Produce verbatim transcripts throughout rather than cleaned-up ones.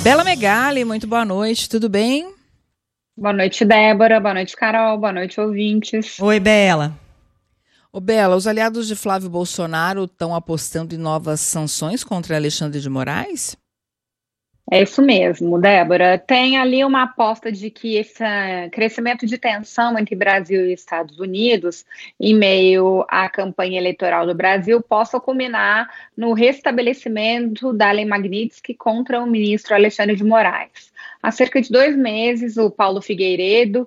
Bela Megali, muito boa noite, tudo bem? Boa noite, Débora. Boa noite, Carol. Boa noite, ouvintes. Oi, Bela. Ô Bela, os aliados de Flávio Bolsonaro estão apostando em novas sanções contra Alexandre de Moraes? É isso mesmo, Débora. Tem ali uma aposta de que esse eh, crescimento de tensão entre Brasil e Estados Unidos, em meio à campanha eleitoral do Brasil, possa culminar no restabelecimento da Lei Magnitsky contra o ministro Alexandre de Moraes. Há cerca de dois meses, o Paulo Figueiredo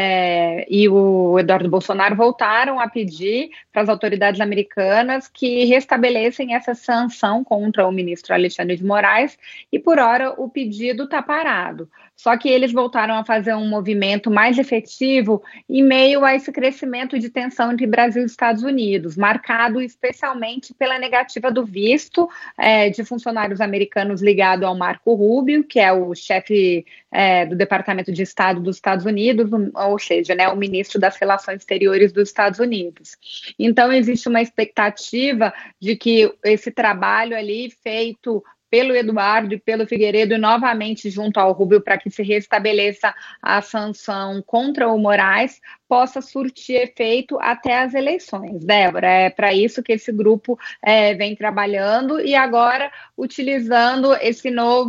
É, e o Eduardo Bolsonaro voltaram a pedir para as autoridades americanas que restabelecem essa sanção contra o ministro Alexandre de Moraes, e por hora o pedido está parado. Só que eles voltaram a fazer um movimento mais efetivo em meio a esse crescimento de tensão entre Brasil e Estados Unidos, marcado especialmente pela negativa do visto é, de funcionários americanos ligado ao Marco Rubio, que é o chefe é, do Departamento de Estado dos Estados Unidos, ou seja, né, o ministro das Relações Exteriores dos Estados Unidos. Então, existe uma expectativa de que esse trabalho ali feito pelo Eduardo e pelo Figueiredo, novamente junto ao Rubio, para que se restabeleça a sanção contra o Moraes, possa surtir efeito até as eleições. Débora, é para isso que esse grupo é, vem trabalhando e agora utilizando esse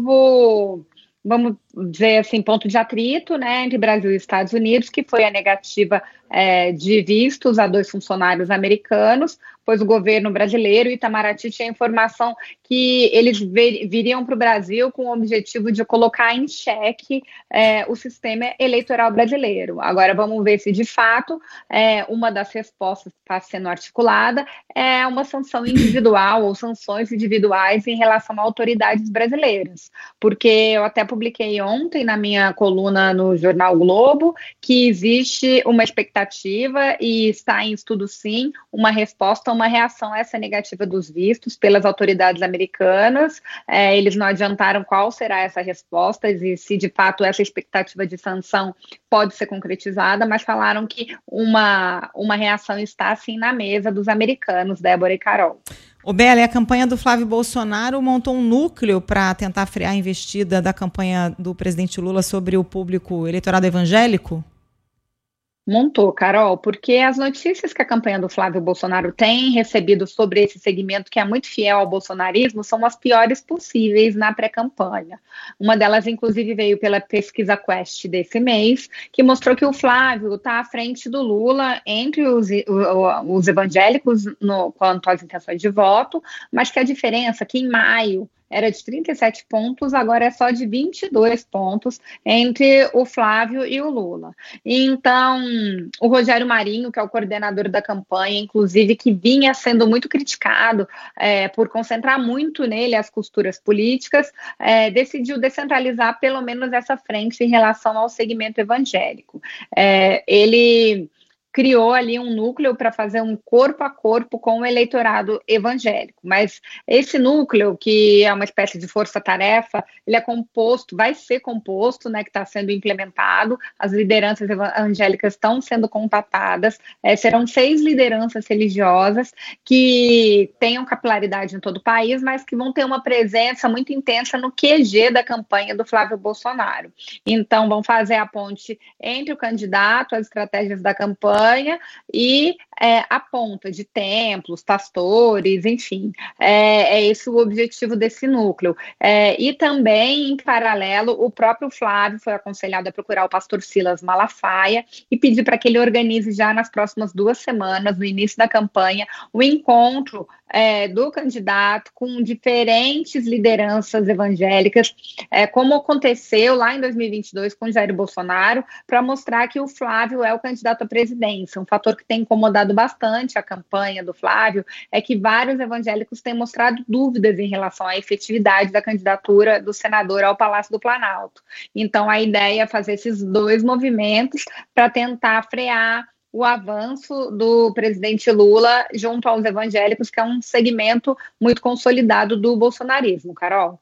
novo, vamos dizer assim, ponto de atrito, né, entre Brasil e Estados Unidos, que foi a negativa é, de vistos a dois funcionários americanos, pois o governo brasileiro, Itamaraty, tinha informação que eles vir, viriam para o Brasil com o objetivo de colocar em xeque é, o sistema eleitoral brasileiro. Agora vamos ver se, de fato, é, uma das respostas que está sendo articulada é uma sanção individual ou sanções individuais em relação a autoridades brasileiras, porque eu até publiquei ontem na minha coluna no Jornal Globo que existe uma expectativa e está em estudo sim, uma resposta, uma reação a essa negativa dos vistos pelas autoridades americanas. É, eles não adiantaram qual será essa resposta e se de fato essa expectativa de sanção pode ser concretizada, mas falaram que uma, uma reação está sim na mesa dos americanos, Débora e Carol. O Bela, e a campanha do Flávio Bolsonaro montou um núcleo para tentar frear a investida da campanha do presidente Lula sobre o público eleitorado evangélico? Montou, Carol, porque as notícias que a campanha do Flávio Bolsonaro tem recebido sobre esse segmento que é muito fiel ao bolsonarismo são as piores possíveis na pré-campanha. Uma delas, inclusive, veio pela pesquisa Quest desse mês, que mostrou que o Flávio está à frente do Lula entre os, os evangélicos no, quanto às intenções de voto, mas que a diferença é que em maio era de trinta e sete pontos, agora é só de vinte e dois pontos entre o Flávio e o Lula. Então, o Rogério Marinho, que é o coordenador da campanha, inclusive, que vinha sendo muito criticado é, por concentrar muito nele as costuras políticas, é, decidiu descentralizar pelo menos essa frente em relação ao segmento evangélico. É, ele criou ali um núcleo para fazer um corpo a corpo com o eleitorado evangélico, mas esse núcleo, que é uma espécie de força-tarefa, ele é composto, vai ser composto, né, que está sendo implementado, as lideranças evangélicas estão sendo contatadas, é, serão seis lideranças religiosas que tenham capilaridade em todo o país, mas que vão ter uma presença muito intensa no Q G da campanha do Flávio Bolsonaro. Então, vão fazer a ponte entre o candidato, as estratégias da campanha, e é, a ponta de templos, pastores, enfim, é, é esse o objetivo desse núcleo. É, e também, em paralelo, o próprio Flávio foi aconselhado a procurar o pastor Silas Malafaia e pedir para que ele organize já nas próximas duas semanas, no início da campanha, o encontro é, do candidato com diferentes lideranças evangélicas, é, como aconteceu lá em dois mil e vinte e dois com Jair Bolsonaro, para mostrar que o Flávio é o candidato à presidência. Um fator que tem incomodado bastante a campanha do Flávio é que vários evangélicos têm mostrado dúvidas em relação à efetividade da candidatura do senador ao Palácio do Planalto. Então, a ideia é fazer esses dois movimentos para tentar frear o avanço do presidente Lula junto aos evangélicos, que é um segmento muito consolidado do bolsonarismo. Carol?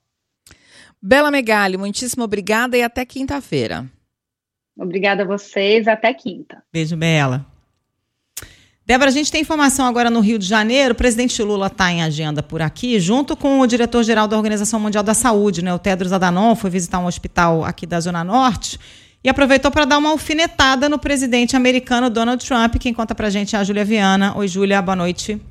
Bela Megali, muitíssimo obrigada e até quinta-feira. Obrigada a vocês, até quinta. Beijo, Bela. Débora, a gente tem informação agora no Rio de Janeiro. O presidente Lula está em agenda por aqui, junto com o diretor-geral da Organização Mundial da Saúde, né, o Tedros Adhanom, foi visitar um hospital aqui da Zona Norte e aproveitou para dar uma alfinetada no presidente americano Donald Trump. Quem conta pra gente é a Júlia Viana. Oi, Júlia, boa noite.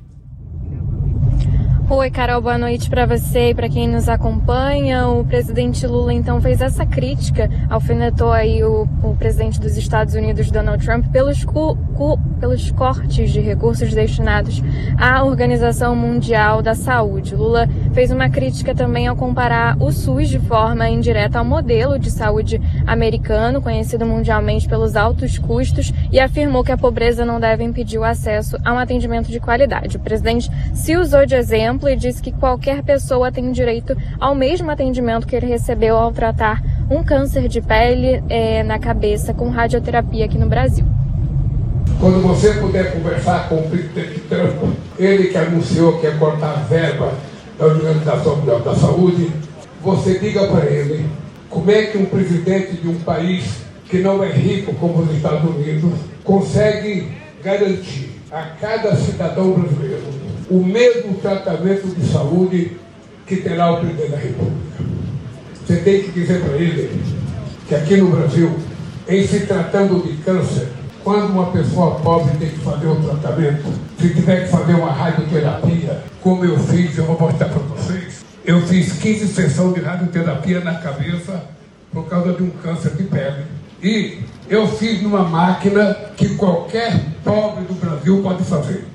Oi, Carol, boa noite para você e para quem nos acompanha. O presidente Lula, então, fez essa crítica, alfinetou aí o, o presidente dos Estados Unidos, Donald Trump, pelos, cu, cu, pelos cortes de recursos destinados à Organização Mundial da Saúde. Lula fez uma crítica também ao comparar o SUS de forma indireta ao modelo de saúde americano, conhecido mundialmente pelos altos custos, e afirmou que a pobreza não deve impedir o acesso a um atendimento de qualidade. O presidente se usou de exemplo e disse que qualquer pessoa tem direito ao mesmo atendimento que ele recebeu ao tratar um câncer de pele é, na cabeça com radioterapia aqui no Brasil. Quando você puder conversar com o presidente Trump, ele que anunciou que ia cortar a verba da Organização Mundial da Saúde, você diga para ele como é que um presidente de um país que não é rico como os Estados Unidos consegue garantir a cada cidadão brasileiro o mesmo tratamento de saúde que terá o presidente da República. Você tem que dizer para ele que aqui no Brasil, em se tratando de câncer, quando uma pessoa pobre tem que fazer o tratamento, se tiver que fazer uma radioterapia, como eu fiz, eu vou mostrar para vocês, eu fiz quinze sessões de radioterapia na cabeça por causa de um câncer de pele. E eu fiz numa máquina que qualquer pobre do Brasil pode fazer.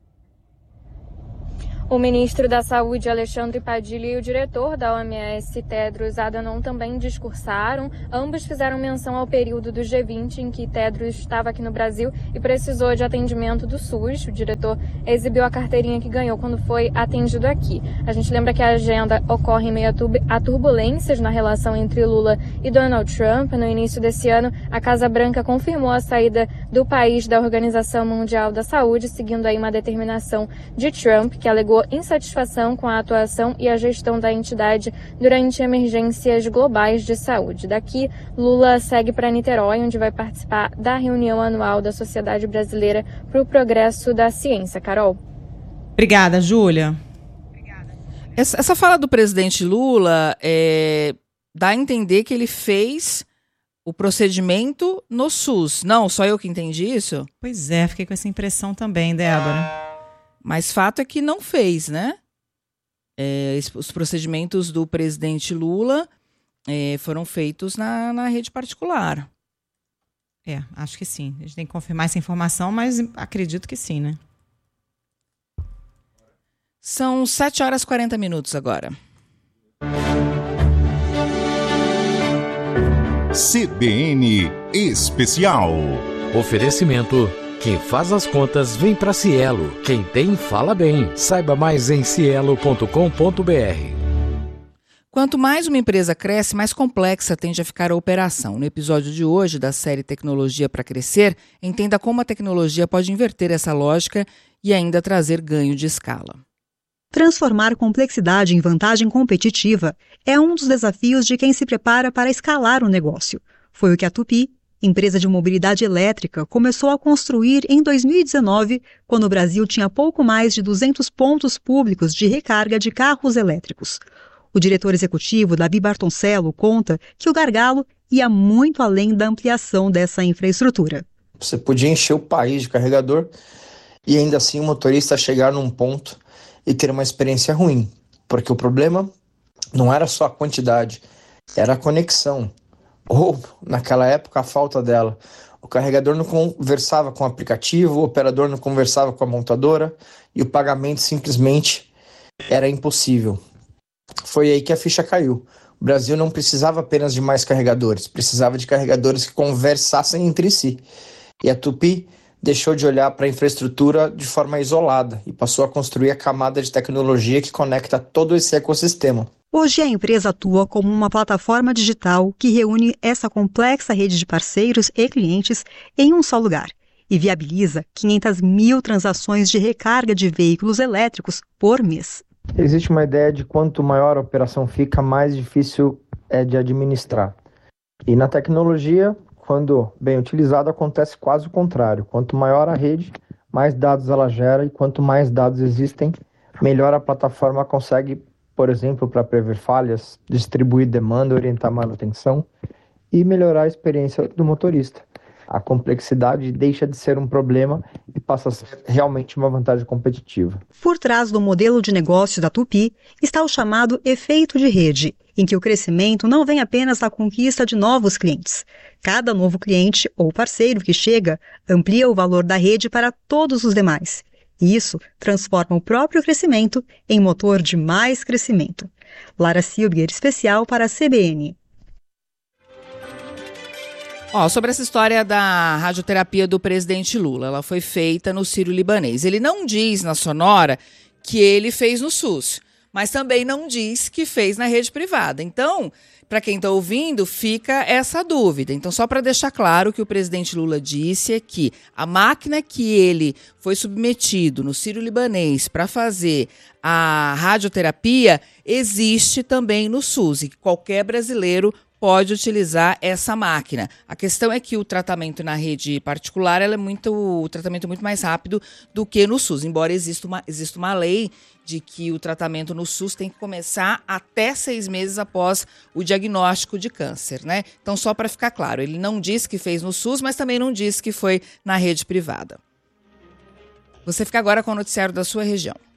O ministro da Saúde, Alexandre Padilha, e o diretor da O M S, Tedros Adhanom, também discursaram. Ambos fizeram menção ao período do G vinte em que Tedros estava aqui no Brasil e precisou de atendimento do SUS. O diretor exibiu a carteirinha que ganhou quando foi atendido aqui. A gente lembra que a agenda ocorre em meio a turbulências na relação entre Lula e Donald Trump. No início desse ano, a Casa Branca confirmou a saída do país da Organização Mundial da Saúde, seguindo aí uma determinação de Trump, que alegou insatisfação com a atuação e a gestão da entidade durante emergências globais de saúde. Daqui, Lula segue para Niterói, onde vai participar da reunião anual da Sociedade Brasileira para o Progresso da Ciência. Carol. Obrigada, Júlia. Essa, essa fala do presidente Lula é, dá a entender que ele fez o procedimento no SUS. Não, só eu que entendi isso? Pois é, fiquei com essa impressão também, Débora. Mas fato é que não fez, né? É, os procedimentos do presidente Lula é, foram feitos na, na rede particular. É, acho que sim. A gente tem que confirmar essa informação, mas acredito que sim, né? São sete horas e quarenta minutos agora. C B N Especial. Oferecimento: quem faz as contas vem para Cielo. Quem tem, fala bem. Saiba mais em cielo ponto com ponto b r. Quanto mais uma empresa cresce, mais complexa tende a ficar a operação. No episódio de hoje da série Tecnologia para Crescer, entenda como a tecnologia pode inverter essa lógica e ainda trazer ganho de escala. Transformar complexidade em vantagem competitiva é um dos desafios de quem se prepara para escalar o negócio. Foi o que a Tupy, empresa de mobilidade elétrica, começou a construir em dois mil e dezenove, quando o Brasil tinha pouco mais de duzentos pontos públicos de recarga de carros elétricos. O diretor executivo, Davi Bartoncello, conta que o gargalo ia muito além da ampliação dessa infraestrutura. Você podia encher o país de carregador e ainda assim o motorista chegar num ponto e ter uma experiência ruim, porque o problema não era só a quantidade, era a conexão. Ou, naquela época, a falta dela. O carregador não conversava com o aplicativo, o operador não conversava com a montadora e o pagamento simplesmente era impossível. Foi aí que a ficha caiu. O Brasil não precisava apenas de mais carregadores, precisava de carregadores que conversassem entre si. E a Tupy deixou de olhar para a infraestrutura de forma isolada e passou a construir a camada de tecnologia que conecta todo esse ecossistema. Hoje a empresa atua como uma plataforma digital que reúne essa complexa rede de parceiros e clientes em um só lugar e viabiliza quinhentas mil transações de recarga de veículos elétricos por mês. Existe uma ideia de quanto maior a operação fica, mais difícil é de administrar. E na tecnologia, quando bem utilizado, acontece quase o contrário. Quanto maior a rede, mais dados ela gera, e quanto mais dados existem, melhor a plataforma consegue, por exemplo, para prever falhas, distribuir demanda, orientar manutenção e melhorar a experiência do motorista. A complexidade deixa de ser um problema e passa a ser realmente uma vantagem competitiva. Por trás do modelo de negócio da Tupi está o chamado efeito de rede, em que o crescimento não vem apenas da conquista de novos clientes. Cada novo cliente ou parceiro que chega amplia o valor da rede para todos os demais. E isso transforma o próprio crescimento em motor de mais crescimento. Lara Silber, especial para a C B N. Ó, sobre essa história da radioterapia do presidente Lula, ela foi feita no Sírio-Libanês. Ele não diz na sonora que ele fez no SUS, mas também não diz que fez na rede privada. Então, para quem está ouvindo, fica essa dúvida. Então, só para deixar claro, o que o presidente Lula disse é que a máquina que ele foi submetido no Sírio-Libanês para fazer a radioterapia existe também no SUS, e que qualquer brasileiro pode utilizar essa máquina. A questão é que o tratamento na rede particular ela é muito, o tratamento é muito mais rápido do que no SUS, embora exista uma, exista uma lei de que o tratamento no SUS tem que começar até seis meses após o diagnóstico de câncer, né? Então, só para ficar claro, ele não disse que fez no SUS, mas também não disse que foi na rede privada. Você fica agora com o noticiário da sua região.